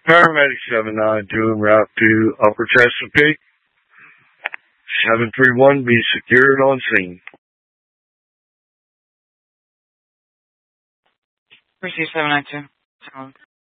Paramedic 792 en route to Upper Chesapeake. 731 be secured on scene. Receive 792.